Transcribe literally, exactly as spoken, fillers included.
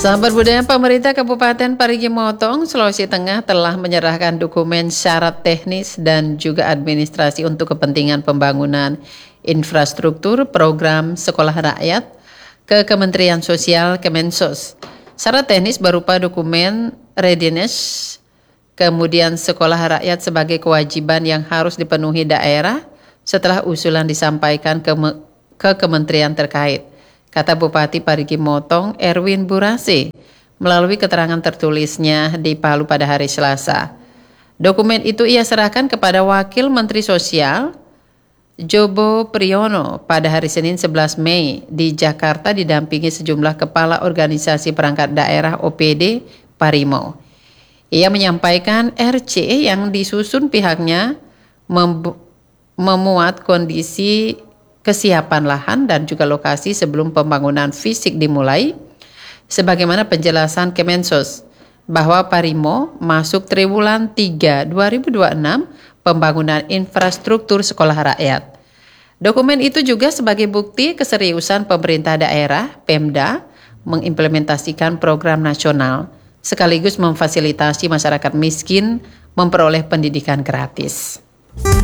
Sahabat budaya, pemerintah Kabupaten Parigi Motong, Sulawesi Tengah telah menyerahkan dokumen syarat teknis dan juga administrasi untuk kepentingan pembangunan infrastruktur program sekolah rakyat ke Kementerian Sosial Kemensos. Syarat teknis berupa dokumen readiness, kemudian sekolah rakyat sebagai kewajiban yang harus dipenuhi daerah setelah usulan disampaikan ke, ke kementerian terkait. Kata Bupati Parigi Motong Erwin Burase melalui keterangan tertulisnya di Palu pada hari Selasa. Dokumen itu ia serahkan kepada Wakil Menteri Sosial Jobo Priyono pada hari Senin sebelas Mei di Jakarta didampingi sejumlah kepala organisasi perangkat daerah O P D Parimo. Ia menyampaikan R C yang disusun pihaknya mem- memuat kondisi kesiapan lahan dan juga lokasi sebelum pembangunan fisik dimulai, sebagaimana penjelasan Kemensos bahwa Parimo masuk triwulan tiga dua ribu dua puluh enam pembangunan infrastruktur sekolah rakyat. Dokumen itu juga sebagai bukti keseriusan pemerintah daerah, Pemda, mengimplementasikan program nasional, sekaligus memfasilitasi masyarakat miskin memperoleh pendidikan gratis.